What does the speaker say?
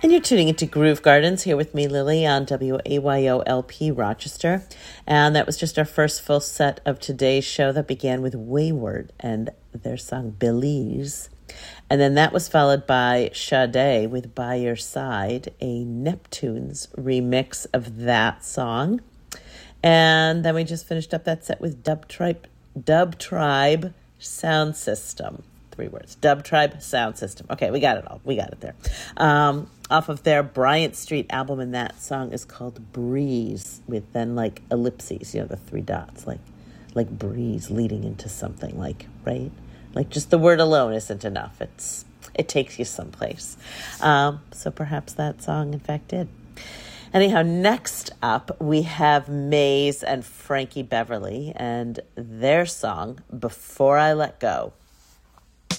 And you're tuning into Groove Gardens here with me, Lily, on WAYO-LP Rochester. And that was just our first full set of today's show that began with Wayward and their song Belize. And then that was followed by Sade with By Your Side, a Neptunes remix of that song. And then we just finished up that set with Dub Tribe Sound System. 3 words. Dub Tribe Sound System. Okay, we got it all. We got it there. Off of their Bryant Street album, and that song is called Breeze, with then like ellipses, the 3 dots, like breeze leading into something, right? Like just the word alone isn't enough. It takes you someplace. So perhaps that song, in fact, did. Anyhow, next up, we have Maze and Frankie Beverly and their song, Before I Let Go.